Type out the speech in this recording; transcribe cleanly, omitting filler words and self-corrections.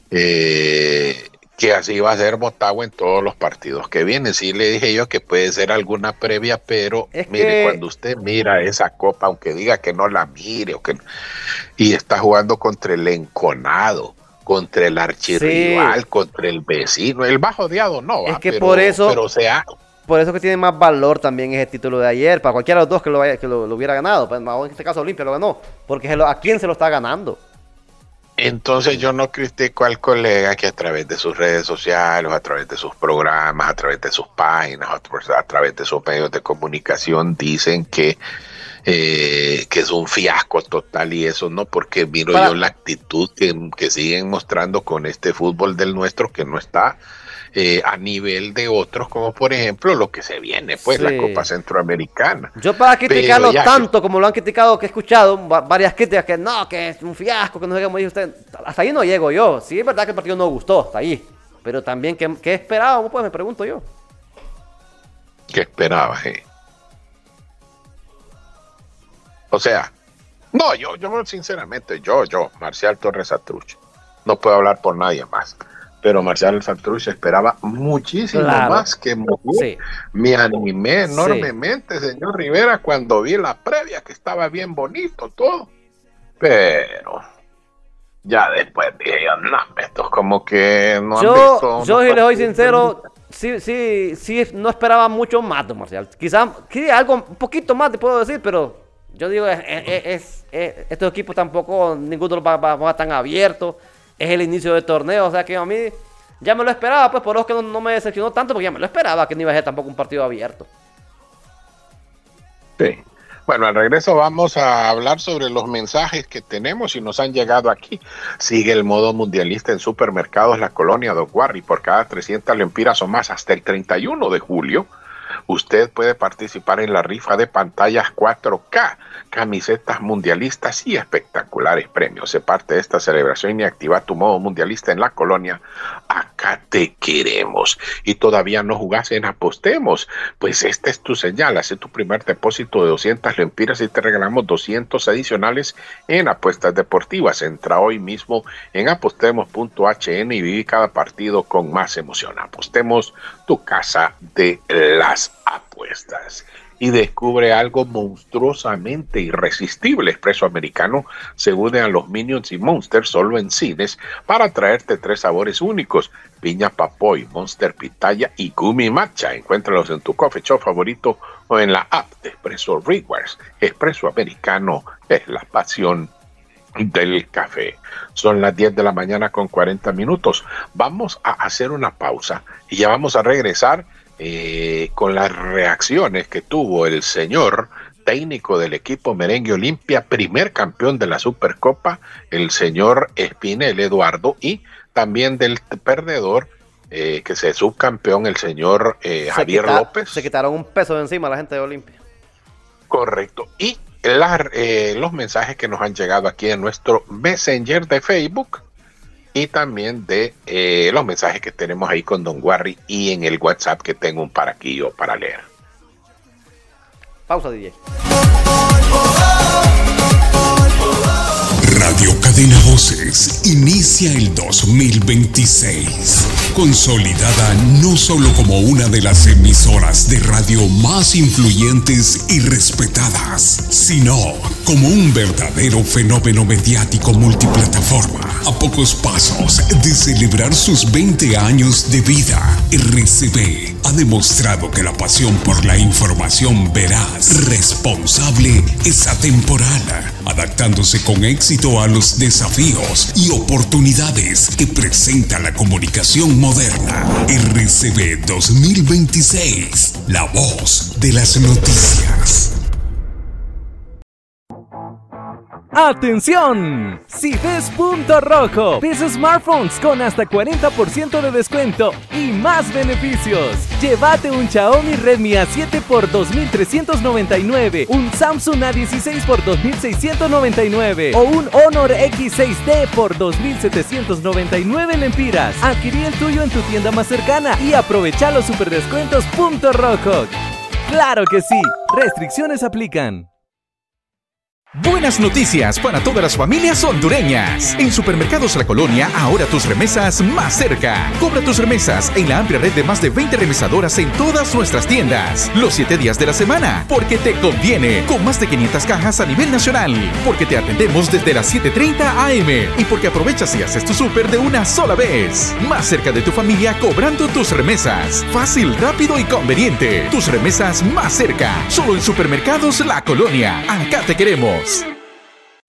que así va a ser Motagua en todos los partidos que vienen. Sí le dije yo que puede ser alguna previa, pero Es mire, cuando que, usted mira esa copa, aunque diga que no la mire, y está jugando contra el enconado, contra el sí, archirrival, contra el vecino, el más odiado no es va, que pero o sea, por eso que tiene más valor también ese título de ayer, para cualquiera de los dos que lo hubiera ganado. Pues, en este caso Olimpia lo ganó, porque ¿a quién se lo está ganando? entonces yo no critico al colega que a través de sus redes sociales, a través de sus programas, a través de sus páginas, a través de sus medios de comunicación dicen que es un fiasco total y eso no, porque miro yo Para, la actitud que siguen mostrando con este fútbol del nuestro que no está a nivel de otros, como por ejemplo lo que se viene, pues la Copa sí. Centroamericana. Yo para Pero criticarlo ya que tanto como lo han criticado, que he escuchado varias críticas, que no, que es un fiasco, que no sé cómo dice usted, hasta ahí no llego yo. Sí, es verdad que el partido no gustó, hasta ahí. Pero también, ¿qué esperábamos? Pues me pregunto yo. ¿qué esperabas? O sea, no, yo sinceramente, Marcial Torres Atruch, no puedo hablar por nadie más, pero Marcial Atruch esperaba muchísimo Claro, más que morir. sí, Me animé sí. enormemente, señor Rivera, cuando vi la previa, que estaba bien bonito todo, pero ya después dije yo, no, estos como que no han Yo, visto unos yo si les soy partidos sincero, bonitos. sí, no esperaba mucho más de Marcial. Quizás, sí, algo, un poquito más te puedo decir, pero yo digo, estos equipos tampoco, ninguno va tan abierto. Es el inicio del torneo, o sea que a mí ya me lo esperaba, pues por eso que no me decepcionó tanto, porque ya me lo esperaba que no iba a ser tampoco un partido abierto. Sí. Bueno, al regreso vamos a hablar sobre los mensajes que tenemos y nos han llegado aquí. Sigue el modo mundialista en supermercados La Colonia Doguarri por cada 300 lempiras o más hasta el 31 de julio. Usted puede participar en la rifa de pantallas 4K, camisetas mundialistas y espectaculares premios. Se parte de esta celebración y activa tu modo mundialista en La Colonia. Acá te queremos. Y todavía no jugás en Apostemos. Pues esta es tu señal. Hace tu primer depósito de 200 lempiras y te regalamos 200 adicionales en apuestas deportivas. Entra hoy mismo en apostemos.hn y viví cada partido con más emoción. Apostemos, tu casa de las apuestas. Y descubre algo monstruosamente irresistible. Expreso Americano se une a los Minions y Monsters solo en cines para traerte 3 sabores únicos: piña papoy, Monster pitaya y gumi matcha. Encuéntralos en tu coffee shop favorito o en la app de Expreso Rewards. Expreso Americano es la pasión del café. Son las 10 de la mañana con 40 minutos. Vamos a hacer una pausa y ya vamos a regresar con las reacciones que tuvo el señor técnico del equipo Merengue Olimpia, primer campeón de la Supercopa, el señor Espinel Eduardo, y también del perdedor, que se subcampeón, el señor Javier Se López. quitaron un peso de encima la gente de Olimpia. Correcto. Y los mensajes que nos han llegado aquí en nuestro Messenger de Facebook y también de los mensajes que tenemos ahí con Don Warry y en el WhatsApp, que tengo un paraquillo para leer. Pausa, DJ. Radio Cadena Voces inicia el 2026, consolidada no solo como una de las emisoras de radio más influyentes y respetadas, sino como un verdadero fenómeno mediático multiplataforma. A pocos pasos de celebrar sus 20 años de vida, RCB ha demostrado que la pasión por la información veraz, responsable, es atemporal, adaptándose con éxito a los desafíos y oportunidades que presenta la comunicación moderna. RCB 2026, la voz de las noticias. ¡Atención! Si ves punto rojo, ves smartphones con hasta 40% de descuento y más beneficios. Llévate un Xiaomi Redmi A7 por 2.399, un Samsung A16 por 2.699 o un Honor X6D por 2.799 lempiras. Adquirí el tuyo en tu tienda más cercana y aprovecha los super descuentos punto rojo. ¡Claro que sí! Restricciones aplican. Buenas noticias para todas las familias hondureñas. En Supermercados La Colonia, ahora tus remesas más cerca. Cobra tus remesas en la amplia red de más de 20 remesadoras en todas nuestras tiendas. Los 7 días de la semana, porque te conviene. Con más de 500 cajas a nivel nacional. Porque te atendemos desde las 7:30 AM. Y porque aprovechas y haces tu súper de una sola vez. Más cerca de tu familia cobrando tus remesas. Fácil, rápido y conveniente. Tus remesas más cerca. Solo en Supermercados La Colonia. Acá te queremos.